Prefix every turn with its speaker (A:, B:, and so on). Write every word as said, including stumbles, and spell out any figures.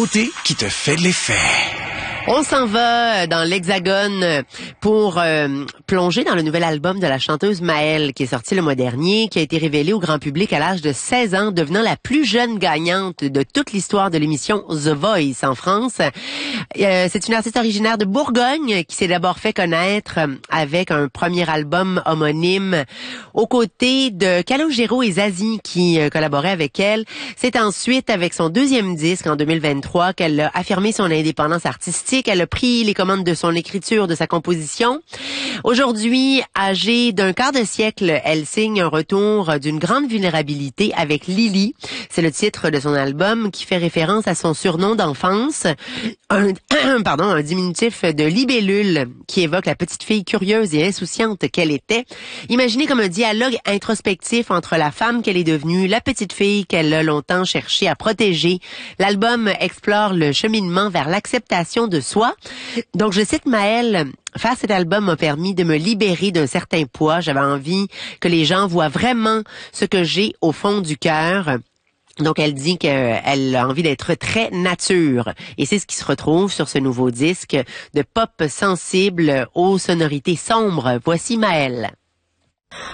A: nouveauté qui te fait l'effet.
B: On s'en va dans l'Hexagone pour euh, plonger dans le nouvel album de la chanteuse Maëlle qui est sorti le mois dernier, qui a été révélé au grand public à l'âge de seize ans, devenant la plus jeune gagnante de toute l'histoire de l'émission The Voice en France. Euh, c'est une artiste originaire de Bourgogne qui s'est d'abord fait connaître avec un premier album homonyme aux côtés de Calogero et Zazie qui euh, collaboraient avec elle. C'est ensuite avec son deuxième disque en deux mille vingt-trois qu'elle a affirmé son indépendance artistique. Elle a pris les commandes de son écriture, de sa composition. Aujourd'hui, âgée d'un quart de siècle, elle signe un retour d'une grande vulnérabilité avec Lily. C'est le titre de son album qui fait référence à son surnom d'enfance, un, pardon, un diminutif de libellule qui évoque la petite fille curieuse et insouciante qu'elle était. Imaginez comme un dialogue introspectif entre la femme qu'elle est devenue, la petite fille qu'elle a longtemps cherché à protéger. L'album explore le cheminement vers l'acceptation de soi. Donc, je cite Maëlle: faire cet album m'a permis de me libérer d'un certain poids. J'avais envie que les gens voient vraiment ce que j'ai au fond du cœur. Donc, elle dit qu'elle a envie d'être très nature. Et c'est ce qui se retrouve sur ce nouveau disque de pop sensible aux sonorités sombres. Voici Maëlle.